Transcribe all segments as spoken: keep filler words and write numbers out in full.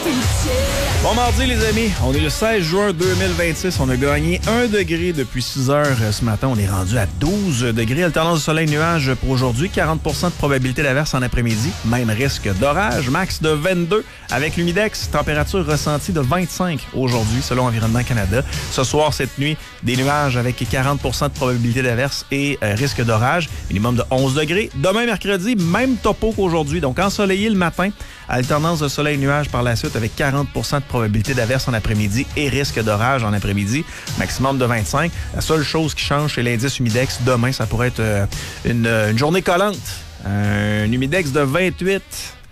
Bon mardi les amis, on est le seize juin deux mille vingt-six, on a gagné un degré depuis six heures ce matin, on est rendu à douze degrés, alternance de soleil-nuage pour aujourd'hui, quarante pour cent de probabilité d'averse en après-midi, même risque d'orage, max de vingt-deux avec l'humidex, température ressentie de vingt-cinq aujourd'hui selon Environnement Canada. Ce soir, cette nuit, des nuages avec quarante pour cent de probabilité d'averse et euh, risque d'orage, minimum de onze degrés. Demain mercredi, même topo qu'aujourd'hui, donc ensoleillé le matin, alternance de soleil-nuage par la suite avec quarante pour cent de probabilité d'averse en après-midi et risque d'orage en après-midi, maximum de vingt-cinq. La seule chose qui change, c'est l'indice humidex. Demain, ça pourrait être euh, une, une journée collante. Un humidex de vingt-huit.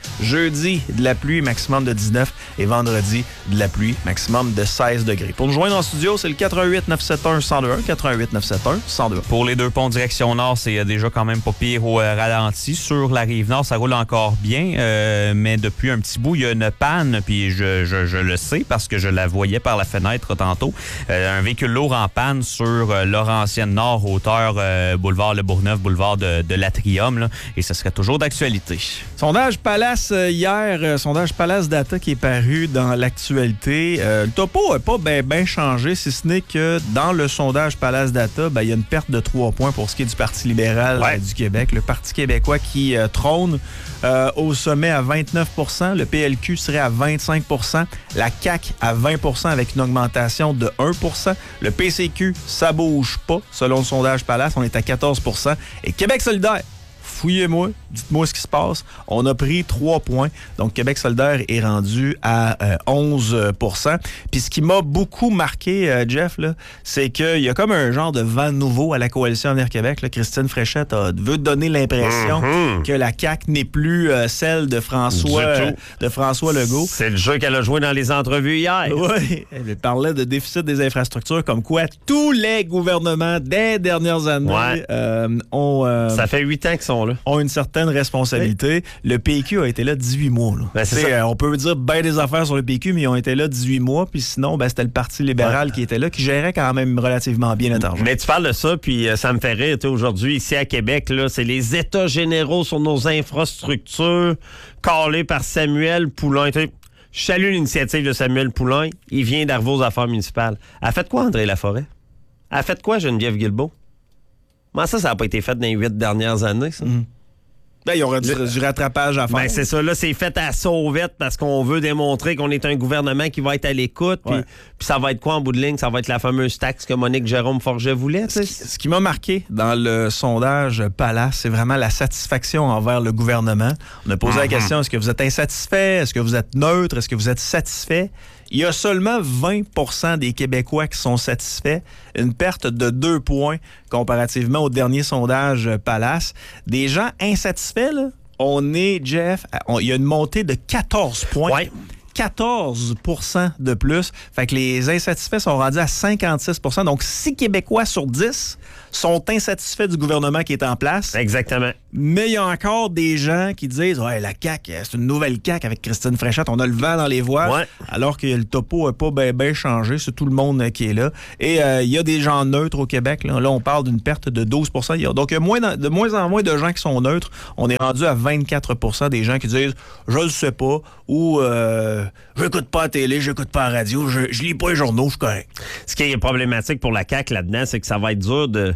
Jeudi, de la pluie, maximum de dix-neuf. Et vendredi, de la pluie, maximum de seize degrés. Pour nous joindre en studio, c'est le quatre un huit neuf sept un un zéro deux un. quatre un huit neuf sept un un zéro deux un. Pour les deux ponts direction nord, c'est déjà quand même pas pire au euh, ralenti. Sur la rive nord, ça roule encore bien. Euh, mais depuis un petit bout, il y a une panne. Puis je, je, je le sais parce que je la voyais par la fenêtre tantôt. Euh, un véhicule lourd en panne sur euh, Laurentienne Nord, hauteur euh, boulevard Le Bourgneuf, boulevard de, de l'Atrium. Là, et ce serait toujours d'actualité. Sondage Palace hier, euh, sondage Palace Data qui est paru dans l'actualité. Euh, le topo n'a pas bien ben changé, si ce n'est que dans le sondage Palace Data, ben, il y a une perte de trois points pour ce qui est du Parti libéral ouais. euh, du Québec. Le Parti québécois qui euh, trône euh, au sommet à vingt-neuf pour cent. Le P L Q serait à vingt-cinq pour cent. La C A Q à vingt pour cent avec une augmentation de un pour cent. Le P C Q, ça bouge pas. Selon le sondage Palace, on est à quatorze pour cent. Et Québec solidaire, fouillez-moi, dites-moi ce qui se passe. On a pris trois points. Donc, Québec solidaire est rendu à euh, onze pour cent. Puis ce qui m'a beaucoup marqué, euh, Jeff, là, c'est qu'il y a comme un genre de vent nouveau à la Coalition Avenir Québec. Là. Christine Fréchette a, veut donner l'impression mm-hmm. que la C A Q n'est plus euh, celle de François, euh, de François Legault. C'est le jeu qu'elle a joué dans les entrevues hier. Oui, elle parlait de déficit des infrastructures, comme quoi tous les gouvernements des dernières années ouais. euh, ont... Euh, Ça fait huit ans qu'ils sont là. ont une certaine responsabilité. Oui. Le P Q a été là dix-huit mois. Là. Ben, c'est euh, on peut dire bien des affaires sur le P Q, mais ils ont été là dix-huit mois. Puis sinon, ben, c'était le Parti libéral ouais. qui était là, qui gérait quand même relativement bien notre argent. Mais tu parles de ça, puis euh, ça me fait rire. Aujourd'hui, ici à Québec, là, c'est les états généraux sur nos infrastructures calés par Samuel Poulain. T'sais, je salue l'initiative de Samuel Poulain. Il vient d'arriver aux affaires municipales. Elle a fait quoi, André Laforêt? Elle a fait quoi, Geneviève Guilbeault? Comment ça, ça n'a pas été fait dans les huit dernières années, ça? Mm. Ben, il y aurait du, le... du rattrapage à faire. Ben, c'est ça, là, c'est fait à sauvette parce qu'on veut démontrer qu'on est un gouvernement qui va être à l'écoute. Puis ouais. ça va être quoi en bout de ligne? Ça va être la fameuse taxe que Monique Jérôme Forget voulait. Ce qui, ce qui m'a marqué dans le sondage Palace, c'est vraiment la satisfaction envers le gouvernement. On a posé mm-hmm. la question, est-ce que vous êtes insatisfait? Est-ce que vous êtes neutre? Est-ce que vous êtes satisfait? Il y a seulement vingt pour cent des Québécois qui sont satisfaits. Une perte de deux points comparativement au dernier sondage Palace. Des gens insatisfaits, là, on est, Jeff, on, il y a une montée de quatorze points. Ouais. quatorze pour cent de plus. Fait que les insatisfaits sont rendus à cinquante-six pour cent. Donc, six Québécois sur dix sont insatisfaits du gouvernement qui est en place. Exactement. Mais il y a encore des gens qui disent « Ouais, la C A Q, c'est une nouvelle C A Q avec Christine Fréchette. On a le vent dans les voiles. Ouais. » Alors que le topo n'a pas bien ben changé. C'est tout le monde qui est là. Et euh, il y a des gens neutres au Québec. Là, là on parle d'une perte de douze pour cent. Il y a donc moins, de moins en moins de gens qui sont neutres. On est rendu à vingt-quatre pour cent des gens qui disent « Je le sais pas » ou euh, « J'écoute pas la télé, j'écoute pas la radio, je, je lis pas les journaux, je suis correct. » Ce qui est problématique pour la C A Q là-dedans, c'est que ça va être dur de...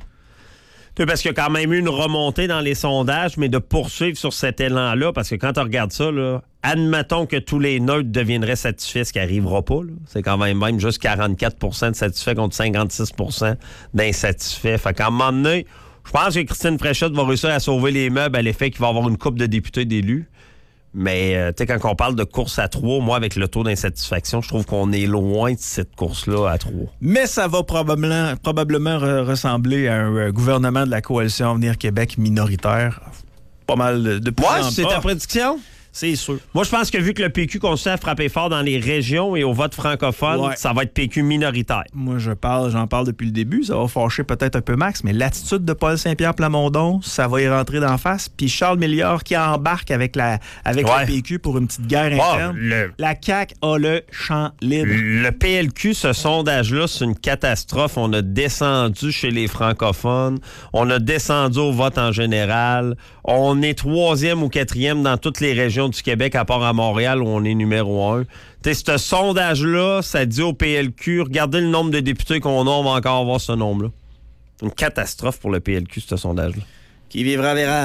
Parce qu'il y a quand même eu une remontée dans les sondages, mais de poursuivre sur cet élan-là, parce que quand on regarde ça, là, admettons que tous les neutres deviendraient satisfaits, ce qui n'arrivera pas. Là. C'est quand même même juste quarante-quatre pour cent de satisfaits contre cinquante-six pour cent d'insatisfaits. Fait qu'à un moment donné, je pense que Christine Fréchette va réussir à sauver les meubles à l'effet qu'il va y avoir une couple de députés d'élus. Mais euh, tu sais, quand on parle de course à trois, moi, avec le taux d'insatisfaction, je trouve qu'on est loin de cette course-là à trois. Mais ça va probablement, probablement re- ressembler à un euh, gouvernement de la Coalition Avenir Québec minoritaire. Pas mal de... de ouais, c'est ta prédiction? C'est sûr. Moi, je pense que vu que le P Q continue à frapper fort dans les régions et au vote francophone, ouais. ça va être P Q minoritaire. Moi, je parle, j'en parle depuis le début. Ça va fâcher peut-être un peu Max, mais l'attitude de Paul Saint-Pierre Plamondon, ça va y rentrer d'en face. Puis Charles Milliard qui embarque avec, la, avec ouais. le P Q pour une petite guerre interne. Oh, le... La C A Q a le champ libre. Le P L Q, ce sondage-là, c'est une catastrophe. On a descendu chez les francophones. On a descendu au vote en général. On est troisième ou quatrième dans toutes les régions région du Québec, à part à Montréal, où on est numéro un. Tu sais, ce sondage-là, ça dit au P L Q, regardez le nombre de députés qu'on a, on va encore avoir ce nombre-là. Une catastrophe pour le P L Q, ce sondage-là. Qui vivra verra.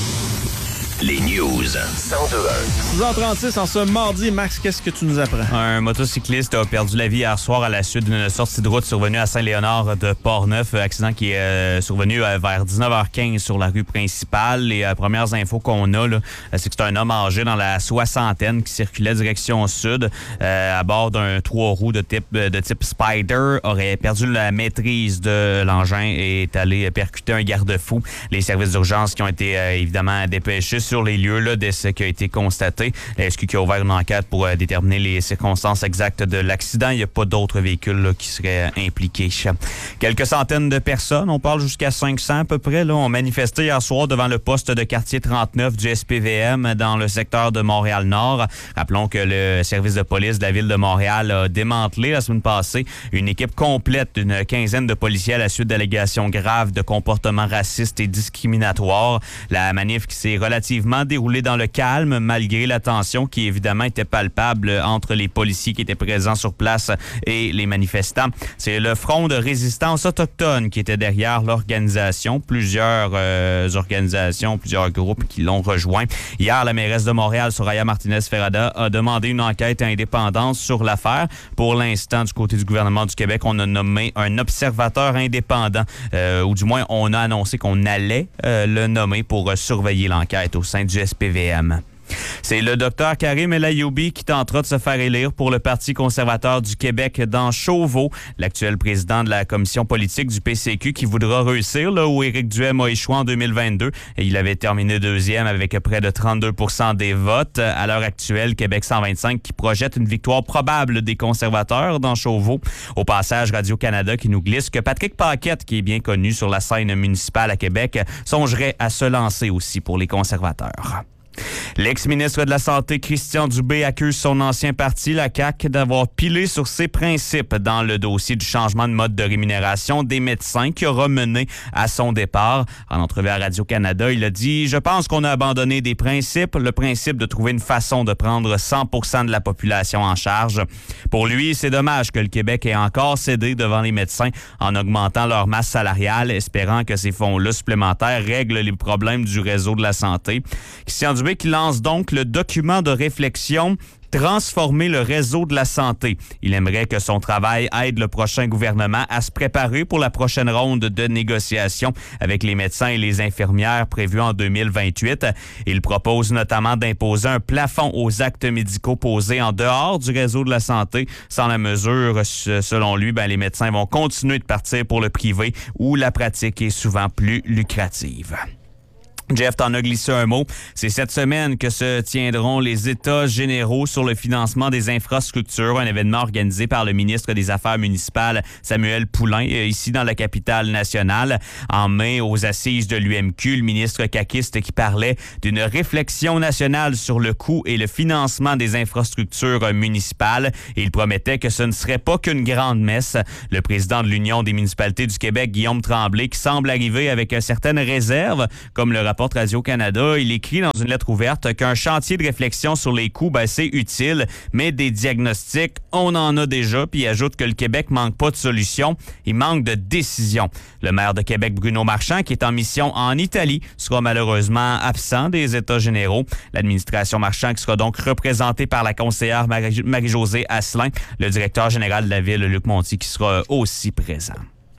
Les news. cent deux virgule un. six heures trente-six en ce mardi. Max, qu'est-ce que tu nous apprends? Un motocycliste a perdu la vie hier soir à la suite d'une sortie de route survenue à Saint-Léonard de Portneuf. Accident qui est euh, survenu euh, vers dix-neuf heures quinze sur la rue principale. Les euh, premières infos qu'on a, là, c'est que c'est un homme âgé dans la soixantaine qui circulait direction sud euh, à bord d'un trois roues de type, de type Spider. Aurait perdu la maîtrise de l'engin et est allé percuter un garde-fou. Les services d'urgence qui ont été euh, évidemment dépêchés sur les lieux là, dès ce qui a été constaté. La S Q qui a ouvert une enquête pour euh, déterminer les circonstances exactes de l'accident. Il n'y a pas d'autres véhicules là, qui seraient impliqués. Quelques centaines de personnes, on parle jusqu'à cinq cents à peu près, là, ont manifesté hier soir devant le poste de quartier trente-neuf du S P V M dans le secteur de Montréal-Nord. Rappelons que le service de police de la ville de Montréal a démantelé la semaine passée une équipe complète d'une quinzaine de policiers à la suite d'allégations graves de comportements racistes et discriminatoires. La manif qui s'est relativement déroulé dans le calme, malgré la tension qui, évidemment, était palpable entre les policiers qui étaient présents sur place et les manifestants. C'est le Front de résistance autochtone qui était derrière l'organisation. Plusieurs euh, organisations, plusieurs groupes qui l'ont rejoint. Hier, la mairesse de Montréal, Soraya Martinez-Ferrada, a demandé une enquête indépendante sur l'affaire. Pour l'instant, du côté du gouvernement du Québec, on a nommé un observateur indépendant, euh, ou du moins, on a annoncé qu'on allait euh, le nommer pour euh, surveiller l'enquête au sein du S P V M. C'est le docteur Karim El Ayoubi qui tentera de se faire élire pour le Parti conservateur du Québec dans Chauveau, l'actuel président de la commission politique du P C Q qui voudra réussir là où Éric Duhem a échoué en deux mille vingt-deux. Et il avait terminé deuxième avec près de trente-deux pour cent des votes. À l'heure actuelle, Québec cent vingt-cinq qui projette une victoire probable des conservateurs dans Chauveau. Au passage, Radio-Canada qui nous glisse que Patrick Paquette, qui est bien connu sur la scène municipale à Québec, songerait à se lancer aussi pour les conservateurs. L'ex-ministre de la Santé, Christian Dubé, accuse son ancien parti, la C A Q, d'avoir pilé sur ses principes dans le dossier du changement de mode de rémunération des médecins qui aura mené à son départ. En entrevue à Radio-Canada, il a dit « Je pense qu'on a abandonné des principes, le principe de trouver une façon de prendre cent pour cent de la population en charge. » Pour lui, c'est dommage que le Québec ait encore cédé devant les médecins en augmentant leur masse salariale, espérant que ces fonds-là supplémentaires règlent les problèmes du réseau de la santé. Christian Dubé qui lance donc le document de réflexion Transformer le réseau de la santé. Il aimerait que son travail aide le prochain gouvernement à se préparer pour la prochaine ronde de négociations avec les médecins et les infirmières prévue en deux mille vingt-huit. Il propose notamment d'imposer un plafond aux actes médicaux posés en dehors du réseau de la santé. Sans la mesure, selon lui, ben, les médecins vont continuer de partir pour le privé où la pratique est souvent plus lucrative. Jeff, t'en as glissé un mot. C'est cette semaine que se tiendront les États généraux sur le financement des infrastructures, un événement organisé par le ministre des Affaires municipales, Samuel Poulin, ici dans la capitale nationale. En mai, aux assises de l'U M Q, le ministre caquiste qui parlait d'une réflexion nationale sur le coût et le financement des infrastructures municipales. Et il promettait que ce ne serait pas qu'une grande messe. Le président de l'Union des municipalités du Québec, Guillaume Tremblay, qui semble arriver avec certaines réserves, comme le rapport Radio-Canada, il écrit dans une lettre ouverte qu'un chantier de réflexion sur les coûts, ben, c'est utile, mais des diagnostics, on en a déjà, puis il ajoute que le Québec manque pas de solutions, il manque de décisions. Le maire de Québec, Bruno Marchand, qui est en mission en Italie, sera malheureusement absent des États généraux. L'administration Marchand qui sera donc représentée par la conseillère Marie- Marie-Josée Asselin, le directeur général de la ville, Luc Monti, qui sera aussi présent.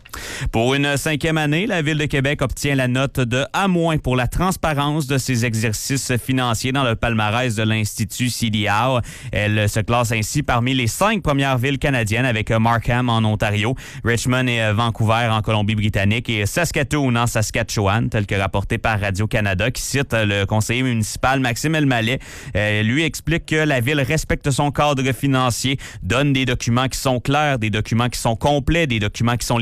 Pour une cinquième année, la Ville de Québec obtient la note de A- pour la transparence de ses exercices financiers dans le palmarès de l'Institut C D A O. Elle se classe ainsi parmi les cinq premières villes canadiennes avec Markham en Ontario, Richmond et Vancouver en Colombie-Britannique et Saskatoon en Saskatchewan, tel que rapporté par Radio-Canada, qui cite le conseiller municipal Maxime Elmaleh. Euh, lui explique que la ville respecte son cadre financier, donne des documents qui sont clairs, des documents qui sont complets, des documents qui sont livrés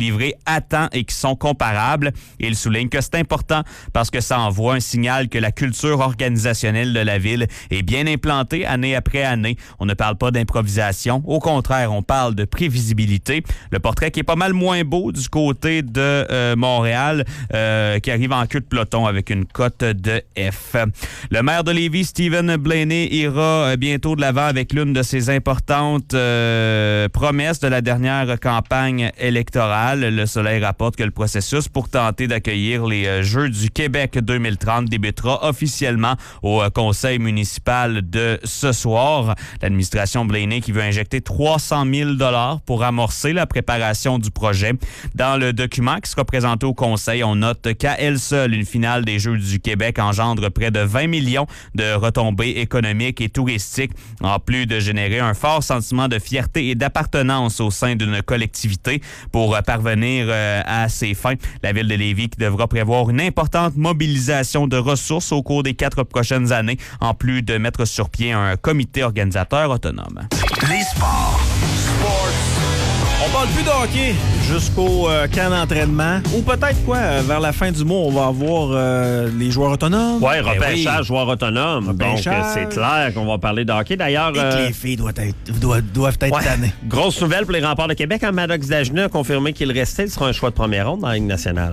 attend et qui sont comparables. Il souligne que c'est important parce que ça envoie un signal que la culture organisationnelle de la ville est bien implantée année après année. On ne parle pas d'improvisation. Au contraire, on parle de prévisibilité. Le portrait qui est pas mal moins beau du côté de euh, Montréal, euh, qui arrive en queue de peloton avec une cote de F. Le maire de Lévis, Stephen Blaney, ira bientôt de l'avant avec l'une de ses importantes euh, promesses de la dernière campagne électorale. Le Soleil rapporte que le processus pour tenter d'accueillir les euh, Jeux du Québec deux mille trente débutera officiellement au euh, conseil municipal de ce soir. L'administration Blaney qui veut injecter trois cent mille dollars pour amorcer la préparation du projet. Dans le document qui sera présenté au conseil, on note qu'à elle seule, une finale des Jeux du Québec engendre près de vingt millions de retombées économiques et touristiques, en plus de générer un fort sentiment de fierté et d'appartenance au sein d'une collectivité. Pour parvenir euh, à ces fins, la ville de Lévis qui devra prévoir une importante mobilisation de ressources au cours des quatre prochaines années, en plus de mettre sur pied un comité organisateur autonome. Les sports. On parle plus de hockey jusqu'au euh, camp d'entraînement. Ou peut-être quoi, euh, vers la fin du mois, on va avoir euh, les joueurs autonomes. Ouais, repêchage, Ben oui. joueurs autonomes. Repêchage. Donc, euh, c'est clair qu'on va parler de hockey. D'ailleurs, Et que euh, les filles doivent être, doivent, doivent être ouais, tannées. grosse nouvelle pour les remparts de Québec. Hein, Maddox Dagenet a confirmé qu'il restait. Il sera un choix de première ronde dans la Ligue nationale.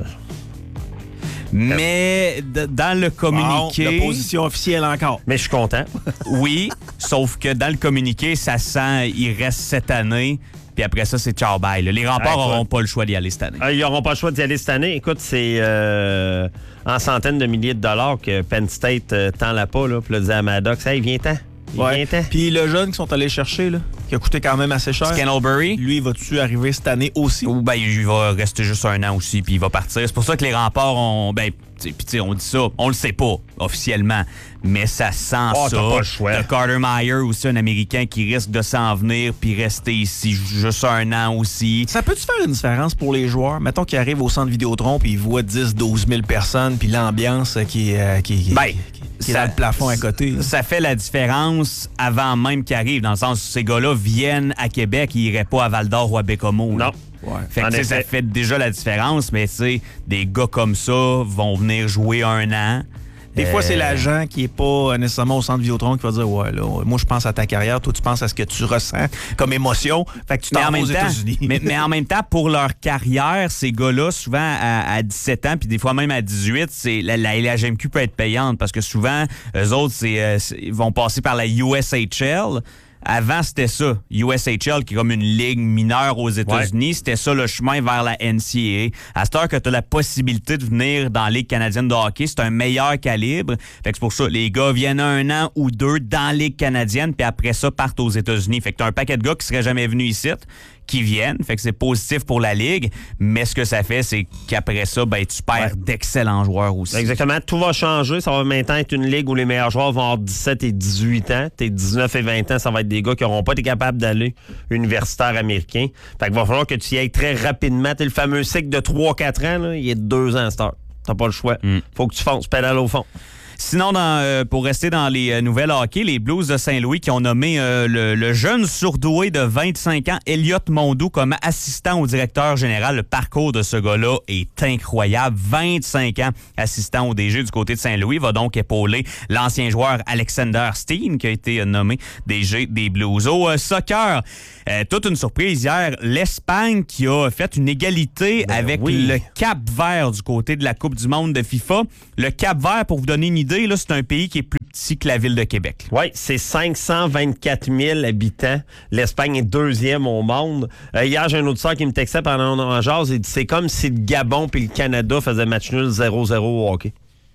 Mais d- dans le communiqué... Bon, la position officielle encore. Mais je suis content. Oui, sauf que dans le communiqué, ça sent il reste cette année, puis après ça, c'est ciao bye. là. Les remparts Ouais, n'auront quoi. pas le choix d'y aller cette année. Euh, ils n'auront pas le choix d'y aller cette année. Écoute, c'est euh, en centaines de milliers de dollars que Penn State euh, tend la pas, là, puis là, dit à Maddox, hey, viens-t'en. Ouais. Viens-t'en. Puis le jeune qu'ils sont allés chercher, là, qui a coûté quand même assez cher, Scannelbury, lui, va-tu arriver cette année aussi? ou ben il va rester juste un an aussi, puis il va partir. C'est pour ça que les remparts ont... Ben, puis tu sais, on dit ça, on le sait pas officiellement, mais ça sent Oh, ça. t'as pas le choix. De Carter Meyer aussi, un Américain qui risque de s'en venir puis rester ici juste un an aussi. Ça peut-tu faire une différence pour les joueurs? Mettons qu'ils arrivent au centre Vidéotron puis ils voient dix douze mille personnes puis l'ambiance qui, euh, qui, qui, Ben, qui, qui est ça- dans le plafond à côté. là. Ça fait la différence avant même qu'ils arrivent, dans le sens où ces gars-là viennent à Québec, ils iraient pas à Val-d'Or ou à Bécomo. là. Non. Ouais. Fait que, En tu sais, effet. ça fait déjà la différence, mais tu sais, des gars comme ça vont venir jouer un an. Des fois, Euh, c'est l'agent qui est pas euh, nécessairement au centre Vidéotron qui va dire ouais, là, moi, je pense à ta carrière, toi, tu penses à ce que tu ressens comme émotion. Fait que tu Mais t'en en, vas même aux temps, États-Unis. mais, mais en même temps, pour leur carrière, ces gars-là, souvent à, à dix-sept ans, puis des fois même à dix-huit, c'est, la, la L H M Q peut être payante parce que souvent, eux autres, c'est, euh, c'est- ils vont passer par la U S H L. Avant, c'était ça. U S H L, qui est comme une ligue mineure aux États-Unis, c'était ça le chemin vers la N C A A. À cette heure que tu as la possibilité de venir dans la Ligue canadienne de hockey, c'est un meilleur calibre. Fait que c'est pour ça, les gars viennent un an ou deux dans la Ligue canadienne, puis après ça, partent aux États-Unis. Fait que tu as un paquet de gars qui seraient jamais venus ici, qui viennent. Fait que c'est positif pour la Ligue. Mais ce que ça fait, c'est qu'après ça, ben, tu perds d'excellents joueurs aussi. Exactement. Tout va changer. Ça va maintenant être une ligue où les meilleurs joueurs vont avoir dix-sept et dix-huit ans. Tes dix-neuf et vingt ans, ça va être des gars qui n'auront pas été capables d'aller universitaire américain. Fait qu'il va falloir que tu y ailles très rapidement. T'es le fameux cycle de trois quatre ans, là, il est de deux ans à cette heure. T'as pas le choix. Mm. Faut que tu fonces, pédale au fond. Sinon, dans, euh, pour rester dans les euh, nouvelles hockey, les Blues de Saint-Louis qui ont nommé euh, le, le jeune surdoué de vingt-cinq ans, Elliot Mondou, comme assistant au directeur général. Le parcours de ce gars-là est incroyable. vingt-cinq ans, assistant au D G du côté de Saint-Louis, va donc épauler l'ancien joueur Alexander Steen qui a été euh, nommé D G des Blues. Au euh, soccer, euh, toute une surprise hier, l'Espagne qui a fait une égalité Ben avec oui. le Cap-Vert du côté de la Coupe du monde de FIFA. Le Cap-Vert, pour vous donner une idée, là, c'est un pays qui est plus petit que la ville de Québec. Oui, c'est cinq cent vingt-quatre mille habitants. L'Espagne est deuxième au monde. Euh, hier, j'ai un auditeur qui me textait pendant un jase. Il dit c'est comme si le Gabon puis le Canada faisaient match nul zéro zéro au hockey.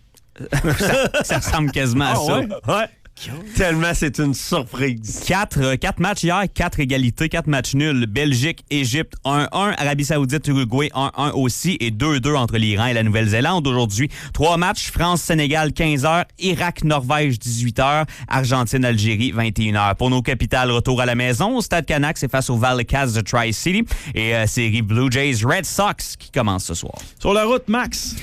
ça, ça ressemble quasiment à ça. Ouais. Tellement c'est une surprise. Quatre, euh, quatre matchs hier, quatre égalités, quatre matchs nuls. Belgique, Égypte, un un. Arabie Saoudite, Uruguay, un un aussi. Et deux deux entre l'Iran et la Nouvelle-Zélande aujourd'hui. Trois matchs, France-Sénégal, quinze heures. Irak-Norvège, dix-huit heures. Argentine-Algérie, vingt et une heures. Pour nos capitales, retour à la maison. Au Stade Canac, c'est face aux Vallecas de Tri-City. Et euh, série Blue Jays Red Sox qui commence ce soir. Sur la route, Max.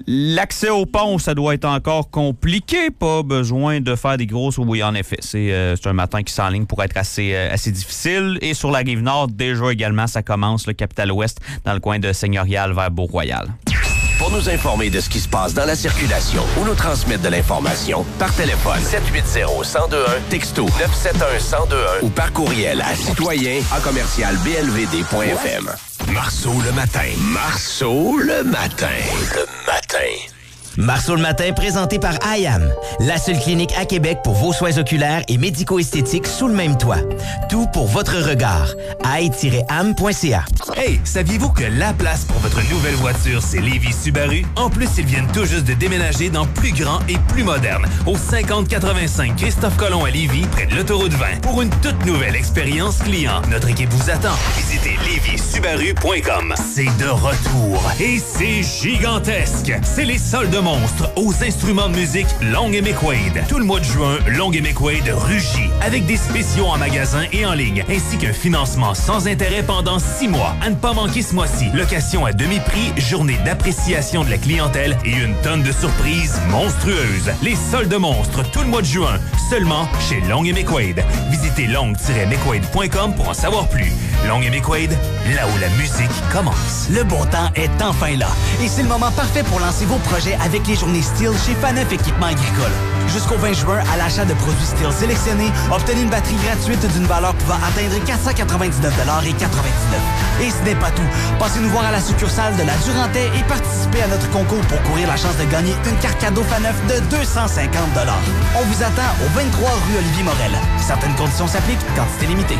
L'accès au pont, ça doit être encore compliqué. Pas besoin de faire des grosses... Oui, en effet, c'est, euh, c'est un matin qui s'enligne pour être assez, euh, assez difficile. Et sur la Rive-Nord, déjà également, ça commence, le Capitale-Ouest, dans le coin de Seigneurial vers Beau-Royal. Pour nous informer de ce qui se passe dans la circulation ou nous transmettre de l'information, par téléphone sept huit zéro, un zéro deux un, texto neuf sept un, un zéro deux un ou par courriel à citoyen à commercial b l v d point f m. Marceau le matin. Marceau le matin. Le matin. Marceau le matin, présenté par I A M, la seule clinique à Québec pour vos soins oculaires et médico-esthétiques sous le même toit. Tout pour votre regard. i tiret am point c a. Hey, saviez-vous que la place pour votre nouvelle voiture, c'est Lévis Subaru? En plus, ils viennent tout juste de déménager dans plus grand et plus moderne, au cinquante quatre-vingt-cinq Christophe-Colomb à Lévis, près de l'autoroute vingt, pour une toute nouvelle expérience client. Notre équipe vous attend. Visitez lévis subaru point com. C'est de retour et c'est gigantesque. C'est les soldes monstres aux instruments de musique Long et McQuaid. Tout le mois de juin, Long et McQuaid rugit avec des spéciaux en magasin et en ligne, ainsi qu'un financement sans intérêt pendant six mois. À ne pas manquer ce mois-ci, location à demi-prix, journée d'appréciation de la clientèle et une tonne de surprises monstrueuses. Les soldes monstres tout le mois de juin, seulement chez Long et McQuaid. Visitez long tiret mcquaid point com pour en savoir plus. Long et McQuaid, là où la musique commence. Le bon temps est enfin là et c'est le moment parfait pour lancer vos projets avec les journées Steel chez Faneuf Équipement Agricole. Jusqu'au vingt juin, à l'achat de produits Steel sélectionnés, obtenez une batterie gratuite d'une valeur pouvant atteindre quatre cent quatre-vingt-dix-neuf dollars et quatre-vingt-dix-neuf. Et ce n'est pas tout. Passez nous voir à la succursale de la Durantais et participez à notre concours pour courir la chance de gagner une carte cadeau Faneuf de deux cent cinquante dollars. On vous attend au vingt-trois rue Olivier Morel. Certaines conditions s'appliquent, quantité limitée.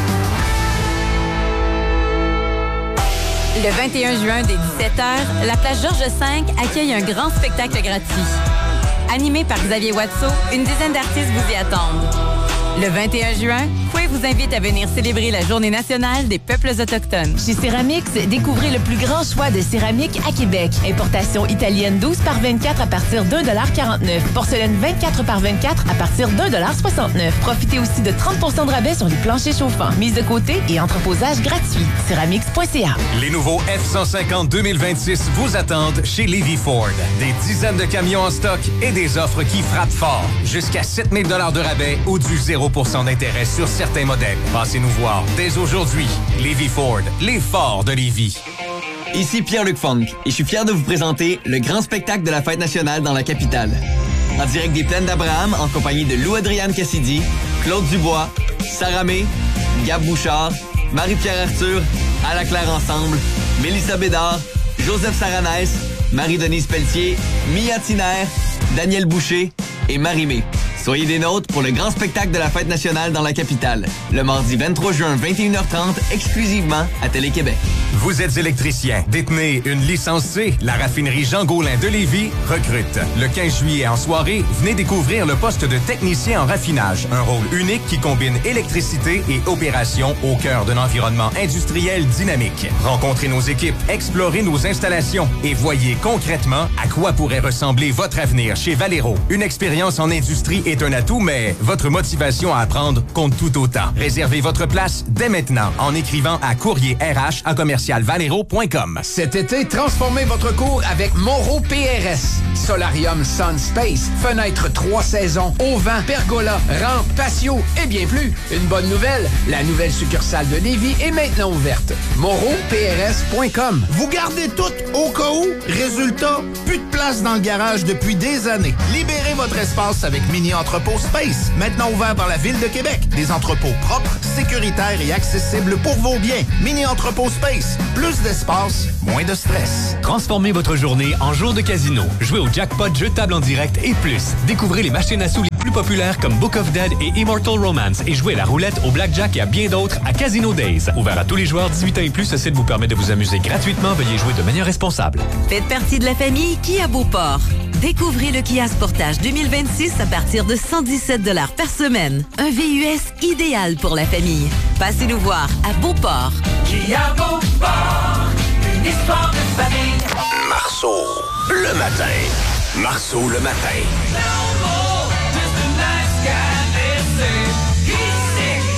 Le vingt et un juin, dès dix-sept heures, la place Georges cinq accueille un grand spectacle gratuit. Animé par Xavier Watteau, une dizaine d'artistes vous y attendent. Le vingt et un juin, Fouet vous invite à venir célébrer la Journée nationale des peuples autochtones. Chez Céramix, découvrez le plus grand choix de céramique à Québec. Importation italienne douze par vingt-quatre à partir d'un dollar quarante-neuf. Porcelaine vingt-quatre par vingt-quatre à partir d'un dollar soixante-neuf. Profitez aussi de trente pour cent de rabais sur les planchers chauffants. Mise de côté et entreposage gratuit. Céramix point c a. Les nouveaux F cent cinquante deux mille vingt-six vous attendent chez Lévis Ford. Des dizaines de camions en stock et des offres qui frappent fort. Jusqu'à sept mille dollars de rabais ou du zéro pour cent d'intérêt sur certains modèles. Passez-nous voir dès aujourd'hui. Lévis Ford, les forts de Lévis. Ici Pierre-Luc Funk et je suis fier de vous présenter le grand spectacle de la Fête nationale dans la capitale. En direct des Plaines d'Abraham, en compagnie de Lou-Adriane Cassidy, Claude Dubois, Sarah May, Gab Bouchard, Marie-Pierre Arthur, À la Claire Ensemble, Mélissa Bédard, Joseph Saranès, Marie-Denise Pelletier, Mia Tiner, Daniel Boucher et Marie-Mé. Soyez des nôtres pour le grand spectacle de la Fête nationale dans la capitale, le mardi vingt-trois juin, vingt et une heures trente, exclusivement à Télé-Québec. Vous êtes électricien, détenez une licence C. La raffinerie Jean Gaulin de Lévis recrute. Le quinze juillet en soirée, venez découvrir le poste de technicien en raffinage. Un rôle unique qui combine électricité et opération au cœur d'un environnement industriel dynamique. Rencontrez nos équipes, explorez nos installations et voyez concrètement à quoi pourrait ressembler votre avenir chez Valero. Une expérience en industrie est un atout, mais votre motivation à apprendre compte tout autant. Réservez votre place dès maintenant en écrivant à courrier R H à commercial valero point com. Cet été, transformez votre cour avec Moreau P R S. Solarium Sun Space, fenêtre trois saisons, auvent, pergola, rampe, patio et bien plus. Une bonne nouvelle, la nouvelle succursale de Lévis est maintenant ouverte. Moreau P R S point com. Vous gardez tout au cas où? Résultat, plus de place dans le garage depuis des années. Libérez votre espace avec Mini Entrepôt Space, maintenant ouvert par la Ville de Québec. Des entrepôts propres, sécuritaires et accessibles pour vos biens. Mini Entrepôt Space, plus d'espace, moins de stress. Transformez votre journée en jour de casino. Jouez au jackpot, jeux de table en direct et plus. Découvrez les machines à sous les plus populaires comme Book of Dead et Immortal Romance et jouez à la roulette, au blackjack et à bien d'autres à Casino Days. Ouvert à tous les joueurs dix-huit ans et plus, ce site vous permet de vous amuser gratuitement. Veuillez jouer de manière responsable. Faites partie de la famille Kia Beauport. Découvrez le Kia Sportage deux mille vingt-six à partir de cent dix-sept dollars par semaine. Un V U S idéal pour la famille. Passez nous voir à Beauport. Kia Beauport, une histoire de famille. Marceau, le matin. Marceau, le matin.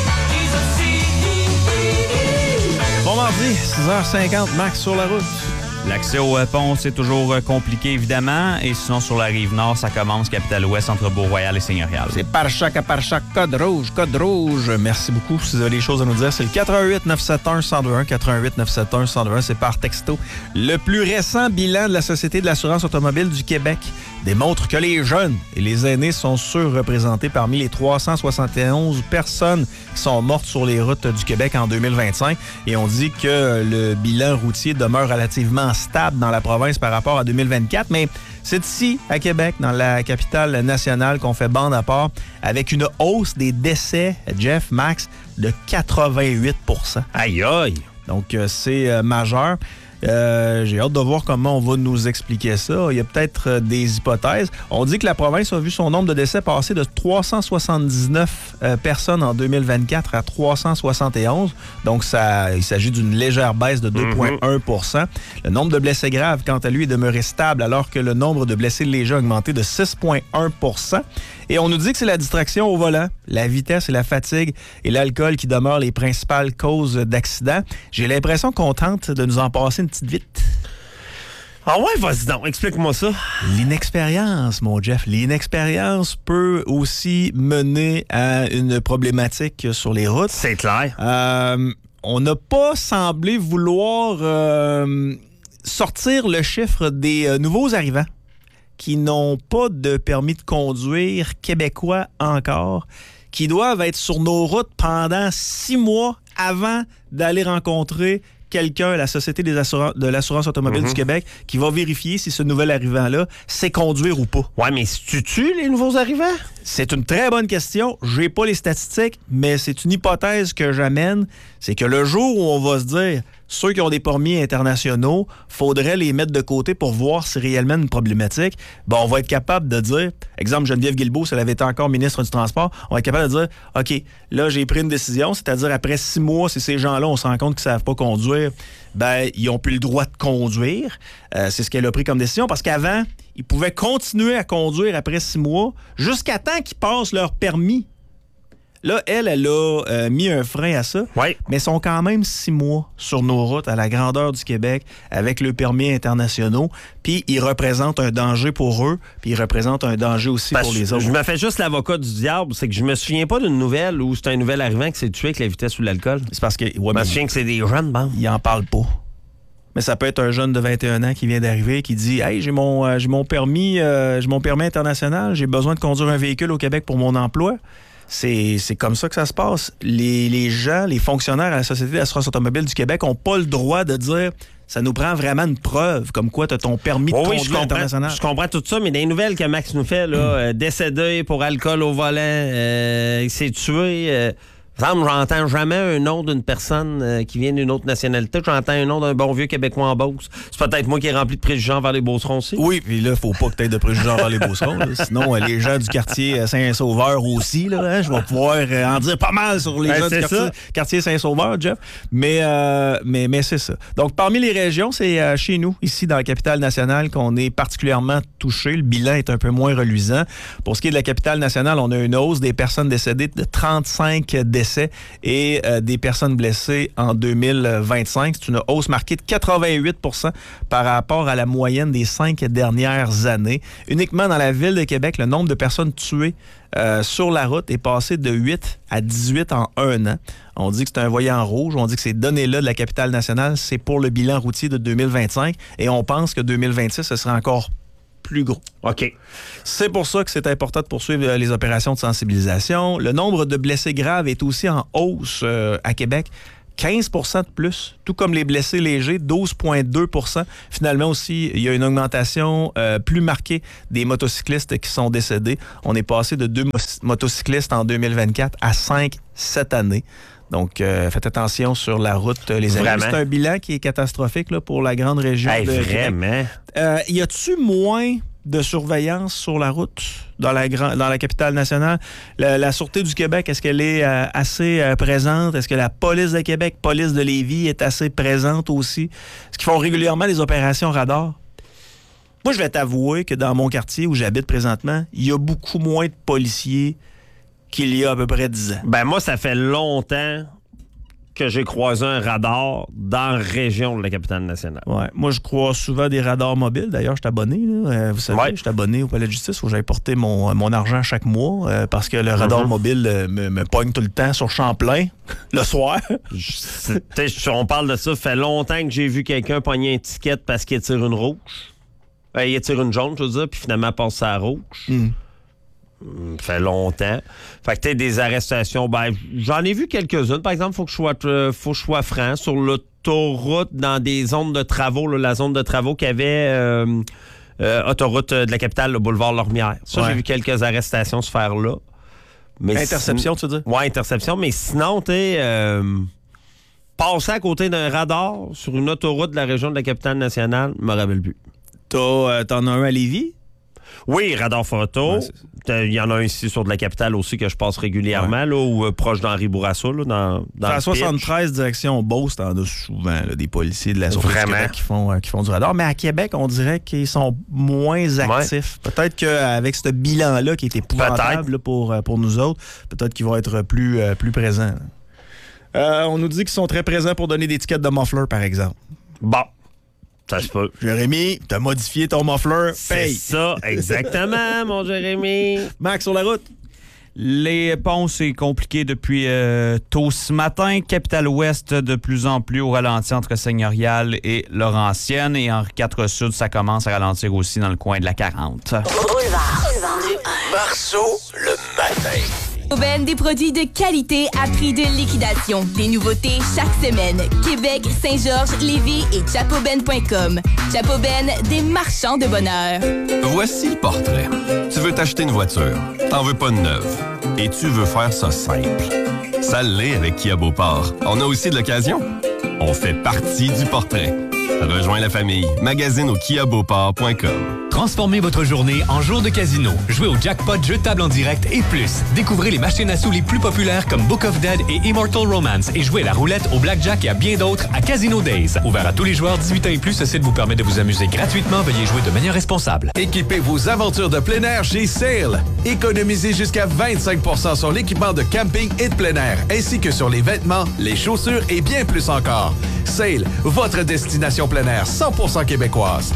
Bon mardi, six heures cinquante, Max sur la route. L'accès au euh, pont, c'est toujours euh, compliqué, évidemment. Et sinon, sur la Rive-Nord, ça commence Capitale-Ouest entre Beau-Royal et Seigneurial. C'est par chaque à par chaque code rouge, code rouge. Merci beaucoup. Si vous avez des choses à nous dire, c'est le quatre un huit neuf sept un un zéro deux un, quatre un huit neuf sept un un zéro deux un. C'est par texto. Le plus récent bilan de la Société de l'assurance automobile du Québec démontre que les jeunes et les aînés sont surreprésentés parmi les trois cent soixante et onze personnes qui sont mortes sur les routes du Québec en deux mille vingt-cinq. Et on dit que le bilan routier demeure relativement stable dans la province par rapport à deux mille vingt-quatre. Mais c'est ici, à Québec, dans la capitale nationale, qu'on fait bande à part avec une hausse des décès, Jeff, Max, de quatre-vingt-huit pour cent. Aïe, aïe! Donc, euh, c'est euh, majeur. Euh, j'ai hâte de voir comment on va nous expliquer ça. Il y a peut-être euh, des hypothèses. On dit que la province a vu son nombre de décès passer de trois cent soixante-dix-neuf euh, personnes en deux mille vingt-quatre à trois cent soixante et onze. Donc, ça, il s'agit d'une légère baisse de deux virgule un pour cent. Mm-hmm. Le nombre de blessés graves, quant à lui, est demeuré stable alors que le nombre de blessés légers a augmenté de six virgule un pour cent. Et on nous dit que c'est la distraction au volant, la vitesse et la fatigue et l'alcool qui demeurent les principales causes d'accidents. J'ai l'impression qu'on tente de nous en passer une petite vite. Ah ouais, vas-y donc, explique-moi ça. L'inexpérience, mon Jeff. L'inexpérience peut aussi mener à une problématique sur les routes. C'est clair. Euh, on n'a pas semblé vouloir euh, sortir le chiffre des euh, nouveaux arrivants qui n'ont pas de permis de conduire québécois encore, qui doivent être sur nos routes pendant six mois avant d'aller rencontrer quelqu'un à la Société des assura- de l'assurance automobile mm-hmm. du Québec qui va vérifier si ce nouvel arrivant-là sait conduire ou pas. Ouais, mais tu tues les nouveaux arrivants? C'est une très bonne question. J'ai pas les statistiques, mais c'est une hypothèse que j'amène. C'est que le jour où on va se dire ceux qui ont des permis internationaux, faudrait les mettre de côté pour voir si réellement une problématique. Ben, on va être capable de dire, exemple Geneviève Guilbeault, si elle avait été encore ministre du Transport, on va être capable de dire, OK, là, j'ai pris une décision, c'est-à-dire après six mois, si ces gens-là, on se rend compte qu'ils ne savent pas conduire, ben, ils n'ont plus le droit de conduire. Euh, c'est ce qu'elle a pris comme décision, parce qu'avant, ils pouvaient continuer à conduire après six mois jusqu'à temps qu'ils passent leur permis. Là, elle, elle a euh, mis un frein à ça, ouais. mais ils sont quand même six mois sur nos routes à la grandeur du Québec avec le permis internationaux, puis ils représentent un danger pour eux, puis ils représentent un danger aussi Parce pour les autres. Je me fais juste l'avocat du diable, c'est que je me souviens pas d'une nouvelle où c'est un nouvel arrivant qui s'est tué avec la vitesse ou l'alcool. C'est parce que... Ouais, je me souviens que c'est des jeunes, bon. Ils en parlent pas. Mais ça peut être un jeune de vingt et un ans qui vient d'arriver, qui dit « Hey, j'ai mon, euh, j'ai mon permis, euh, j'ai mon permis international, j'ai besoin de conduire un véhicule au Québec pour mon emploi. » C'est, c'est comme ça que ça se passe. Les, les gens, les fonctionnaires à la Société d'assurance automobile du Québec n'ont pas le droit de dire ça nous prend vraiment une preuve comme quoi tu as ton permis de oh, conduire oui, je international. Je comprends tout ça, mais des nouvelles que Max nous fait, là, mm. euh, décédé pour alcool au volant, euh, il s'est tué... Euh J'entends jamais un nom d'une personne euh, qui vient d'une autre nationalité. J'entends un nom d'un bon vieux Québécois en Beauce. C'est peut-être moi qui ai rempli de préjugés envers les Beaucerons aussi. Oui, puis là, faut pas que tu aies de préjugés envers les Beaucerons. Là. Sinon, euh, les gens du quartier Saint-Sauveur aussi, là, hein, je vais pouvoir euh, en dire pas mal sur les ben, gens du quartier, quartier Saint-Sauveur, Jeff. Mais, euh, mais, mais c'est ça. Donc, parmi les régions, c'est euh, chez nous, ici, dans la capitale nationale, qu'on est particulièrement touché. Le bilan est un peu moins reluisant. Pour ce qui est de la capitale nationale, on a une hausse des personnes décédées de trente-cinq décès et euh, des personnes blessées en deux mille vingt-cinq. C'est une hausse marquée de quatre-vingt-huit pour cent par rapport à la moyenne des cinq dernières années. Uniquement dans la ville de Québec, le nombre de personnes tuées euh, sur la route est passé de huit à dix-huit en un an. On dit que c'est un voyant rouge. On dit que ces données-là de la capitale nationale, c'est pour le bilan routier de deux mille vingt-cinq et on pense que deux mille vingt-six, ce sera encore plus gros. OK. C'est pour ça que c'est important de poursuivre les opérations de sensibilisation. Le nombre de blessés graves est aussi en hausse euh, à Québec. quinze pour cent de plus, tout comme les blessés légers, douze virgule deux pour cent. Finalement aussi, il y a une augmentation euh, plus marquée des motocyclistes qui sont décédés. On est passé de deux mo- motocyclistes en deux mille vingt-quatre à cinq cette année. Donc, euh, faites attention sur la route, les amis. C'est un bilan qui est catastrophique là, pour la grande région hey, de vraiment? Québec. Euh, y a-tu moins de surveillance sur la route dans la, grand, dans la capitale nationale? La, la Sûreté du Québec, est-ce qu'elle est euh, assez euh, présente? Est-ce que la police de Québec, police de Lévis est assez présente aussi? Est-ce qu'ils font régulièrement des opérations radar? Moi, je vais t'avouer que dans mon quartier où j'habite présentement, il y a beaucoup moins de policiers qu'il y a à peu près dix ans. Ben moi, ça fait longtemps que j'ai croisé un radar dans la région de la capitale nationale. Ouais. Moi, je crois souvent des radars mobiles. D'ailleurs, je suis abonné. Là. Euh, vous savez, ouais. je suis abonné au Palais de justice où j'aille porter mon, mon argent chaque mois euh, parce que le radar mm-hmm. mobile euh, me, me pogne tout le temps sur Champlain le soir. Je, on parle de ça. Ça fait longtemps que j'ai vu quelqu'un pogner une étiquette parce qu'il tire une rouge. Euh, il tire une jaune, je veux dire, puis finalement passe à la rouge. Mm. Ça fait longtemps. Fait que tu sais, des arrestations, ben, j'en ai vu quelques-unes. Par exemple, il faut que je sois, euh, faut que je sois franc. Sur l'autoroute, dans des zones de travaux, là, la zone de travaux qu'il y avait, euh, euh, autoroute de la capitale, le boulevard Lormière. Ça, ouais. J'ai vu quelques arrestations se faire là. Mais interception, si... tu veux dire? Oui, interception. Mais sinon, tu sais, euh, passer à côté d'un radar sur une autoroute de la région de la capitale nationale, je me rappelle plus. T'as, euh, t'en as un à Lévis? Oui, radar photo. Ouais, il y en a un ici sur de la capitale aussi que je passe régulièrement, ouais. là, ou euh, proche d'Henri Bourassa. Là, dans, dans à soixante-treize, direction Beauce, t'en as souvent là, des policiers de la Sûreté du Québec qui font, euh, qui font du radar. Mais à Québec, on dirait qu'ils sont moins actifs. Ouais. Peut-être qu'avec ce bilan-là qui est épouvantable là, pour, pour nous autres, peut-être qu'ils vont être plus, euh, plus présents. Euh, on nous dit qu'ils sont très présents pour donner des tickets de muffler, par exemple. Bon. Ça se peut. Jérémy, t'as modifié ton muffler, paye. C'est ça, exactement, mon Jérémy. Max, sur la route. Les ponts, c'est compliqué depuis euh, tôt ce matin. Capitale-Ouest, de plus en plus au ralenti entre Seigneurial et Laurentienne. Et Henri quatre Sud, ça commence à ralentir aussi dans le coin de la quarante. Boulevard. Marceau, le matin. Chapauben, des produits de qualité à prix de liquidation. Des nouveautés chaque semaine. Québec, Saint-Georges, Lévis et chapauben point com. Chapauben, des marchands de bonheur. Voici le portrait. Tu veux t'acheter une voiture. T'en veux pas de neuve. Et tu veux faire ça simple. Ça l'est avec Kia Beauport. On a aussi de l'occasion. On fait partie du portrait. Rejoins la famille. Magazine au kia beauport point com. Transformez votre journée en jour de casino. Jouez au jackpot, jeu de table en direct et plus. Découvrez les machines à sous les plus populaires comme Book of Dead et Immortal Romance et jouez la roulette au blackjack et à bien d'autres à Casino Days. Ouvert à tous les joueurs dix-huit ans et plus, ce site vous permet de vous amuser gratuitement. Veuillez jouer de manière responsable. Équipez vos aventures de plein air chez Sale. Économisez jusqu'à vingt-cinq pour cent sur l'équipement de camping et de plein air, ainsi que sur les vêtements, les chaussures et bien plus encore. Sale, votre destination plein air cent pour cent québécoise.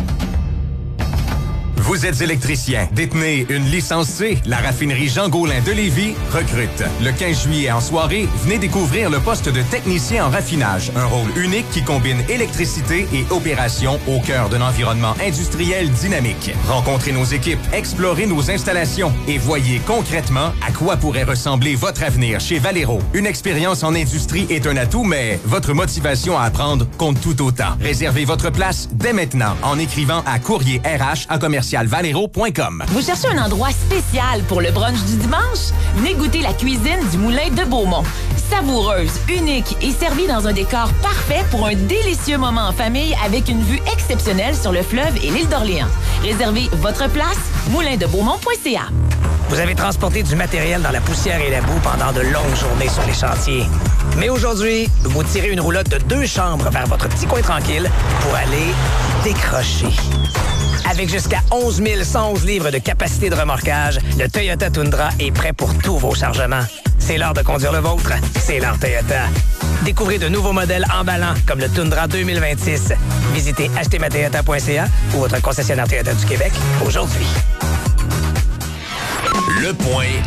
Vous êtes électricien, détenez une licence C. La raffinerie Jean Gaulin de Lévis recrute. Le quinze juillet en soirée, venez découvrir le poste de technicien en raffinage. Un rôle unique qui combine électricité et opération au cœur d'un environnement industriel dynamique. Rencontrez nos équipes, explorez nos installations et voyez concrètement à quoi pourrait ressembler votre avenir chez Valero. Une expérience en industrie est un atout, mais votre motivation à apprendre compte tout autant. Réservez votre place dès maintenant en écrivant à courrier R H à commercial valero point com. Vous cherchez un endroit spécial pour le brunch du dimanche? Venez goûter la cuisine du Moulin de Beaumont. Savoureuse, unique et servie dans un décor parfait pour un délicieux moment en famille avec une vue exceptionnelle sur le fleuve et l'île d'Orléans. Réservez votre place, moulin de beaumont point c a. Vous avez transporté du matériel dans la poussière et la boue pendant de longues journées sur les chantiers. Mais aujourd'hui, vous tirez une roulotte de deux chambres vers votre petit coin tranquille pour aller décrocher. Avec jusqu'à onze mille cent onze livres de capacité de remorquage, le Toyota Tundra est prêt pour tous vos chargements. C'est l'heure de conduire le vôtre. C'est l'heure Toyota. Découvrez de nouveaux modèles emballants comme le Tundra deux mille vingt-six. Visitez acheter ma toyota point c a ou votre concessionnaire Toyota du Québec aujourd'hui. Le point